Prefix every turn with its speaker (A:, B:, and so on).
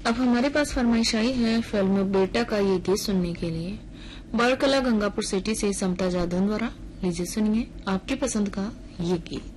A: अब हमारे पास फरमाइश आई है फिल्म बेटा का ये गीत सुनने के लिए। बाल कला गंगापुर सिटी से समता जादव द्वारा। लीजिए सुनिए आपकी पसंद का ये गीत।